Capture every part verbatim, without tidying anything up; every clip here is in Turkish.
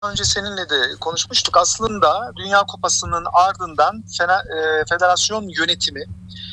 önce seninle de konuşmuştuk. Aslında Dünya Kupası'nın ardından federasyon yönetimi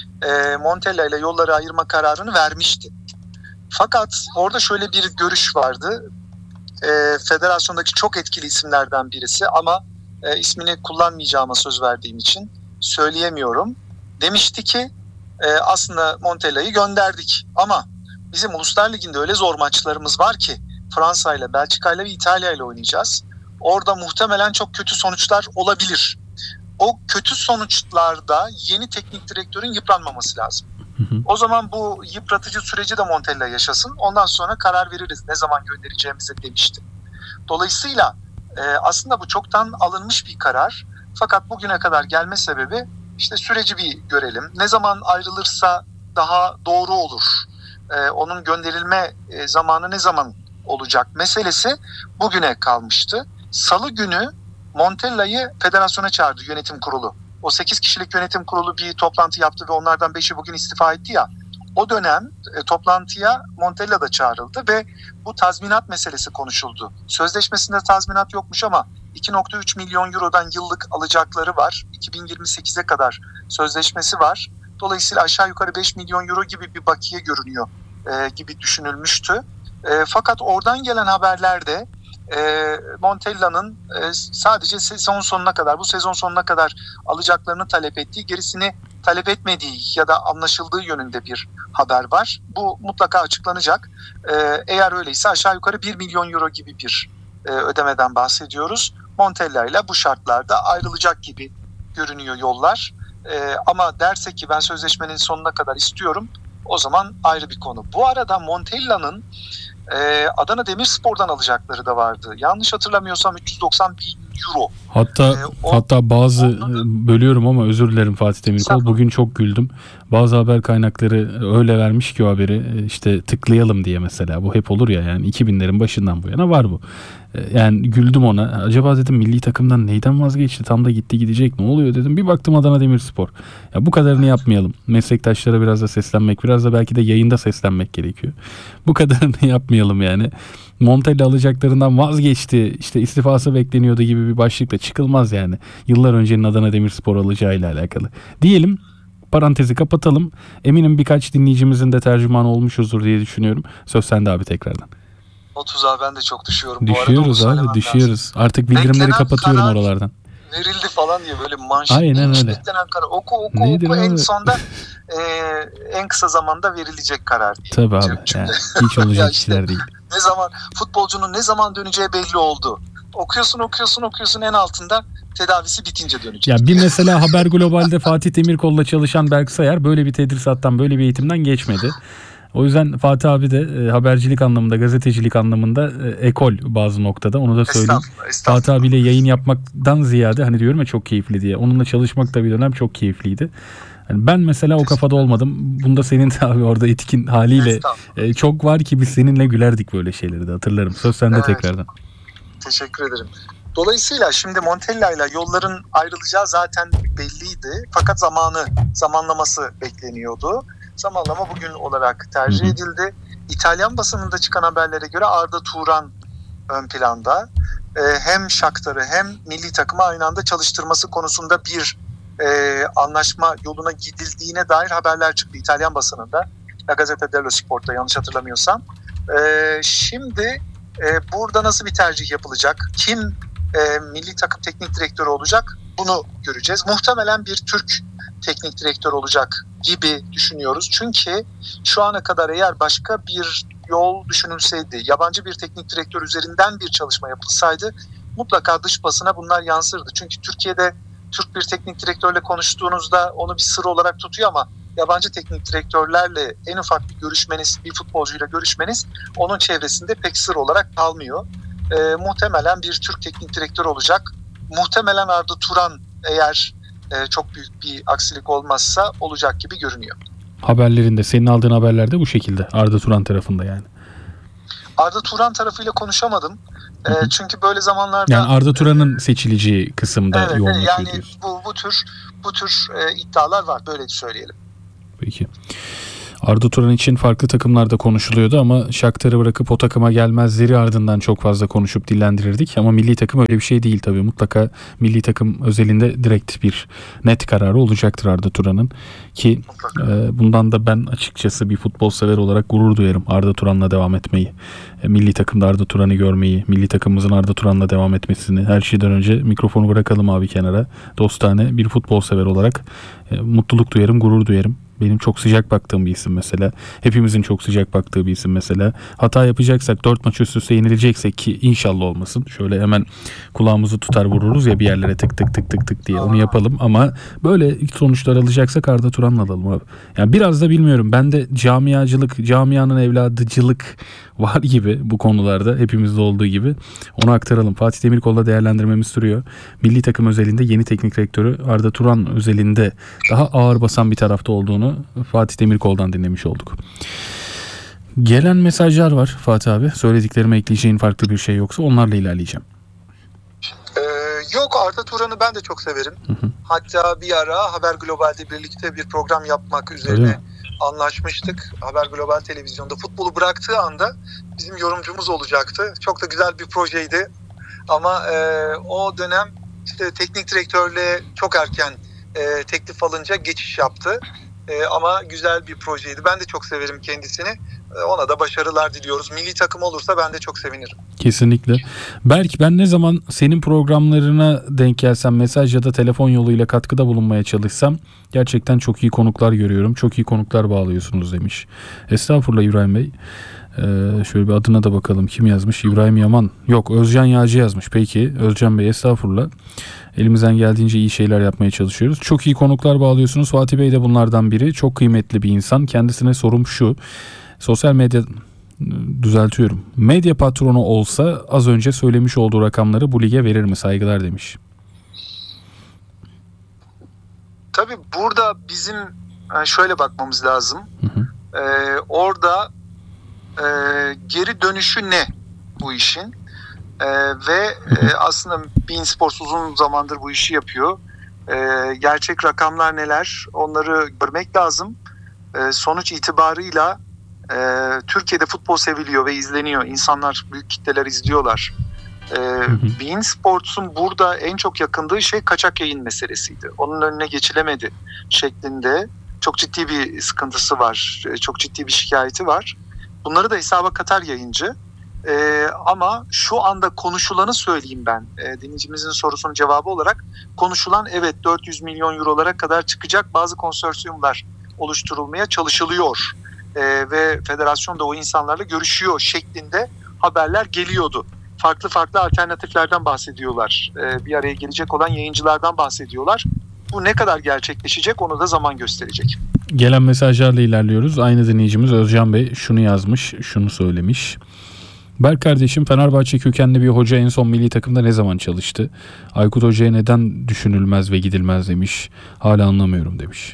Montella ile yolları ayırma kararını vermişti. Fakat orada şöyle bir görüş vardı. Federasyondaki çok etkili isimlerden birisi ama ismini kullanmayacağıma söz verdiğim için söyleyemiyorum. Demişti ki aslında Montella'yı gönderdik ama bizim Uluslar Ligi'nde öyle zor maçlarımız var ki Fransa ile, Belçika ile ve İtalya ile oynayacağız. Orada muhtemelen çok kötü sonuçlar olabilir. O kötü sonuçlarda yeni teknik direktörün yıpranmaması lazım. Hı hı. O zaman bu yıpratıcı süreci de Montella yaşasın. Ondan sonra karar veririz ne zaman göndereceğimize demişti. Dolayısıyla e, aslında bu çoktan alınmış bir karar. Fakat bugüne kadar gelme sebebi işte süreci bir görelim. Ne zaman ayrılırsa daha doğru olur. E, onun gönderilme e, zamanı ne zaman olacak meselesi bugüne kalmıştı. Salı günü Montella'yı federasyona çağırdı yönetim kurulu. O sekiz kişilik yönetim kurulu bir toplantı yaptı ve onlardan beşi bugün istifa etti ya. O dönem e, toplantıya Montella da çağrıldı ve bu tazminat meselesi konuşuldu. Sözleşmesinde tazminat yokmuş ama iki virgül üç milyon eurodan yıllık alacakları var. iki bin yirmi sekize kadar sözleşmesi var. Dolayısıyla aşağı yukarı beş milyon euro gibi bir bakiye görünüyor e, gibi düşünülmüştü. E, fakat oradan gelen haberlerde e, Montella'nın e, sadece sezon sonuna kadar, bu sezon sonuna kadar alacaklarını talep ettiği, gerisini talep etmediği ya da anlaşıldığı yönünde bir haber var. Bu mutlaka açıklanacak. E, eğer öyleyse aşağı yukarı bir milyon euro gibi bir e, ödemeden bahsediyoruz. Montella ile bu şartlarda ayrılacak gibi görünüyor yollar. E, ama derse ki ben sözleşmenin sonuna kadar istiyorum, o zaman ayrı bir konu. Bu arada Montella'nın e, Adana Demirspor'dan alacakları da vardı. Yanlış hatırlamıyorsam üç yüz doksan bin euro. Hatta ee, o, hatta bazı ondan, bölüyorum ama özür dilerim Fatih Demirkol. Bugün çok güldüm. Bazı haber kaynakları öyle vermiş ki o haberi işte tıklayalım diye mesela. Bu hep olur ya, yani iki binlerin başından bu yana var bu. Yani güldüm ona. Acaba dedim milli takımdan neyden vazgeçti? Tam da gitti gidecek. Ne oluyor dedim. Bir baktım Adana Demirspor. Ya bu kadarını yapmayalım. Meslektaşlara biraz da seslenmek, biraz da belki de yayında seslenmek gerekiyor. Bu kadarını yapmayalım yani. Montella alacaklarından vazgeçti, işte istifası bekleniyordu gibi bir başlıkla çıkılmaz yani. Yıllar öncenin Adana Demirspor alacağıyla alakalı. Diyelim, parantezi kapatalım. Eminim birkaç dinleyicimizin de tercümanı olmuşuzdur diye düşünüyorum. Söz sende abi tekrardan. otuz abi ben de çok düşüyorum. Düşüyoruz Bu arada abi düşüyoruz. Lazım. Artık bildirimleri beklenen kapatıyorum oralardan. Verildi falan diye böyle manşet. Aynen öyle. Beklenen karar. Oku oku Nedir oku abi? En sonda e, en kısa zamanda verilecek karar diye. Tabii abi. Yani, hiç olacak işte, işler değil. Ne zaman futbolcunun ne zaman döneceği belli oldu. Okuyorsun okuyorsun okuyorsun en altında tedavisi bitince dönecek. Ya bir mesela Haber Global'de Fatih Demirkol'la çalışan Berk Sayar böyle bir tedrisattan, böyle bir eğitimden geçmedi. O yüzden Fatih abi de e, habercilik anlamında, gazetecilik anlamında e, ekol bazı noktada, onu da söyleyeyim. Estağfurullah, estağfurullah. Fatih abiyle yayın yapmaktan ziyade, hani diyorum ya çok keyifli diye, onunla çalışmak da bir dönem çok keyifliydi. Yani ben mesela o kafada olmadım. Bunda senin de abi orada etkin haliyle e, çok var ki biz seninle gülerdik böyle şeyleri de, hatırlarım. Söz sende evet. Tekrardan. Teşekkür ederim. Dolayısıyla şimdi Montella ile yolların ayrılacağı zaten belliydi. Fakat zamanı, zamanlaması bekleniyordu. Zamanlama bugün olarak tercih hı hı. edildi. İtalyan basınında çıkan haberlere göre Arda Turan ön planda. Ee, hem Shakhtar'ı hem milli takımı aynı anda çalıştırması konusunda bir e, anlaşma yoluna gidildiğine dair haberler çıktı İtalyan basınında. La Gazzetta dello Sport'ta yanlış hatırlamıyorsam. Ee, şimdi e, burada nasıl bir tercih yapılacak? Kim e, milli takım teknik direktörü olacak? Bunu göreceğiz. Muhtemelen bir Türk teknik direktör olacak gibi düşünüyoruz. Çünkü şu ana kadar eğer başka bir yol düşünülseydi, yabancı bir teknik direktör üzerinden bir çalışma yapılsaydı mutlaka dış basına bunlar yansırdı. Çünkü Türkiye'de Türk bir teknik direktörle konuştuğunuzda onu bir sır olarak tutuyor ama yabancı teknik direktörlerle en ufak bir görüşmeniz, bir futbolcuyla görüşmeniz onun çevresinde pek sır olarak kalmıyor. E, muhtemelen bir Türk teknik direktör olacak. Muhtemelen Arda Turan eğer e, çok büyük bir aksilik olmazsa olacak gibi görünüyor. Haberlerinde, senin aldığın haberlerde bu şekilde Arda Turan tarafında yani. Arda Turan tarafıyla konuşamadım. Hı hı. E, çünkü böyle zamanlarda yani Arda Turan'ın e, seçileceği kısımda evet, yoğunlaşıyor yani diyorsun. bu bu tür bu tür e, iddialar var, böyle söyleyelim. Peki. Arda Turan için farklı takımlarda konuşuluyordu ama Shakhtar'ı bırakıp o takıma gelmezleri ardından çok fazla konuşup dillendirirdik. Ama milli takım öyle bir şey değil tabii. Mutlaka milli takım özelinde direkt bir net kararı olacaktır Arda Turan'ın. Ki e, bundan da ben açıkçası bir futbol sever olarak gurur duyarım Arda Turan'la devam etmeyi. E, milli takımda Arda Turan'ı görmeyi, milli takımımızın Arda Turan'la devam etmesini. Her şeyden önce mikrofonu bırakalım abi kenara. Dostane bir futbol sever olarak e, mutluluk duyarım, gurur duyarım. Benim çok sıcak baktığım bir isim mesela. Hepimizin çok sıcak baktığı bir isim mesela. Hata yapacaksak, dört maç üst üste yenileceksek ki inşallah olmasın. Şöyle hemen kulağımızı tutar vururuz ya bir yerlere tık tık tık tık tık diye. Onu yapalım ama böyle sonuçlar alacaksak Arda Turan'la alalım abi. Yani biraz da bilmiyorum. Ben de camiacılık, camianın evladıcılık var gibi bu konularda. Hepimizde olduğu gibi. Onu aktaralım. Fatih Demirkol'la değerlendirmemiz sürüyor. Milli takım özelinde yeni teknik direktörü Arda Turan özelinde daha ağır basan bir tarafta olduğunu Fatih Demirkol'dan dinlemiş olduk. Gelen mesajlar var Fatih abi. Söylediklerime ekleyeceğin farklı bir şey yoksa onlarla ilerleyeceğim. Ee, yok Arda Turan'ı ben de çok severim. Hı hı. Hatta bir ara Haber Global'de birlikte bir program yapmak üzerine anlaşmıştık. Haber Global televizyonda futbolu bıraktığı anda bizim yorumcumuz olacaktı. Çok da güzel bir projeydi. Ama e, o dönem işte teknik direktörle çok erken e, teklif alınca geçiş yaptı. E, ama güzel bir projeydi. Ben de çok severim kendisini. E, ona da başarılar diliyoruz. Milli takım olursa ben de çok sevinirim. Kesinlikle. Berk, ben ne zaman senin programlarına denk gelsem, mesaj ya da telefon yoluyla katkıda bulunmaya çalışsam gerçekten çok iyi konuklar görüyorum. Çok iyi konuklar bağlıyorsunuz demiş. Estağfurullah İbrahim Bey. Ee, şöyle bir adına da bakalım. Kim yazmış? İbrahim Yaman. Yok, Özcan Yağcı yazmış. Peki Özcan Bey, estağfurullah. Elimizden geldiğince iyi şeyler yapmaya çalışıyoruz. Çok iyi konuklar bağlıyorsunuz. Fatih Bey de bunlardan biri. Çok kıymetli bir insan. Kendisine sorum şu. Sosyal medya düzeltiyorum. Medya patronu olsa az önce söylemiş olduğu rakamları bu lige verir mi? Saygılar demiş. Tabii burada bizim şöyle bakmamız lazım. Hı hı. Ee, orada e, geri dönüşü ne bu işin? Ee, ve e, aslında beIN Sports uzun zamandır bu işi yapıyor. Ee, gerçek rakamlar neler? Onları görmek lazım. Ee, sonuç itibarıyla e, Türkiye'de futbol seviliyor ve izleniyor. İnsanlar, büyük kitleler izliyorlar. Ee, beIN Sports'un burada en çok yakındığı şey kaçak yayın meselesiydi. Onun önüne geçilemedi şeklinde çok ciddi bir sıkıntısı var. Çok ciddi bir şikayeti var. Bunları da hesaba katar yayıncı. Ee, ama şu anda konuşulanı söyleyeyim ben. Ee, dinleyicimizin sorusunun cevabı olarak konuşulan, evet, dört yüz milyon eurolara kadar çıkacak bazı konsorsiyumlar oluşturulmaya çalışılıyor. Ee, ve federasyon da o insanlarla görüşüyor şeklinde haberler geliyordu. Farklı farklı alternatiflerden bahsediyorlar. Ee, bir araya gelecek olan yayıncılardan bahsediyorlar. Bu ne kadar gerçekleşecek onu da zaman gösterecek. Gelen mesajlarla ilerliyoruz. Aynı dinleyicimiz Özcan Bey şunu yazmış, şunu söylemiş. Berk kardeşim, Fenerbahçe kökenli bir hoca en son milli takımda ne zaman çalıştı? Aykut Hoca'ya neden düşünülmez ve gidilmez demiş. Hala anlamıyorum demiş.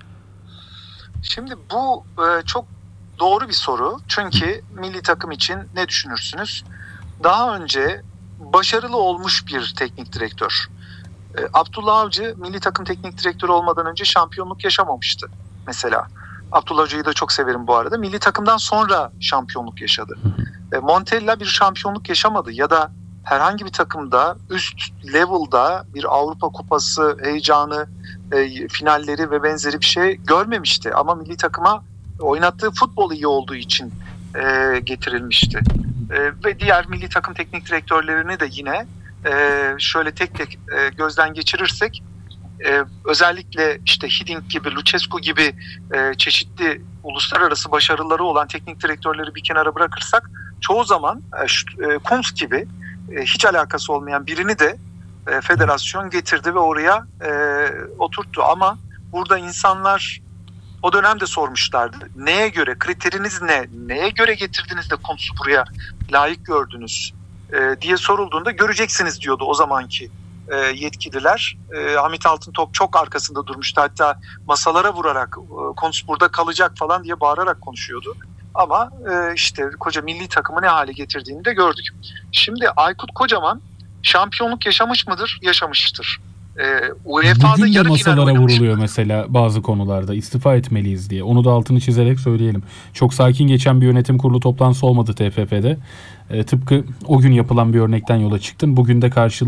Şimdi bu e, çok doğru bir soru. Çünkü milli takım için ne düşünürsünüz? Daha önce başarılı olmuş bir teknik direktör. E, Abdullah Avcı milli takım teknik direktörü olmadan önce şampiyonluk yaşamamıştı mesela. Abdullah Hoca'yı da çok severim bu arada. Milli takımdan sonra şampiyonluk yaşadı. E, Montella bir şampiyonluk yaşamadı ya da herhangi bir takımda üst level'da bir Avrupa Kupası heyecanı, e, finalleri ve benzeri bir şey görmemişti. Ama milli takıma oynattığı futbol iyi olduğu için e, getirilmişti. E, ve diğer milli takım teknik direktörlerini de yine e, şöyle tek tek e, gözden geçirirsek, Ee, özellikle işte Hiddink gibi, Lucescu gibi e, çeşitli uluslararası başarıları olan teknik direktörleri bir kenara bırakırsak çoğu zaman e, e, Kuntz gibi e, hiç alakası olmayan birini de e, federasyon getirdi ve oraya e, oturttu. Ama burada insanlar o dönemde sormuşlardı. Neye göre, kriteriniz ne? Neye göre getirdiniz de Kuntz'u buraya layık gördünüz e, diye sorulduğunda göreceksiniz diyordu o zamanki yetkililer. E, Hamit Altıntop çok arkasında durmuştu. Hatta masalara vurarak e, Kuntz burada kalacak falan diye bağırarak konuşuyordu. Ama e, işte koca milli takımı ne hale getirdiğini de gördük. Şimdi Aykut Kocaman şampiyonluk yaşamış mıdır? Yaşamıştır. E, U E Fa'da Bugün de yarı final masalara oynamış. vuruluyor mesela bazı konularda. İstifa etmeliyiz diye. Onu da altını çizerek söyleyelim. Çok sakin geçen bir yönetim kurulu toplantısı olmadı T F F'de. E, tıpkı o gün yapılan bir örnekten yola çıktın. Bugün de karşı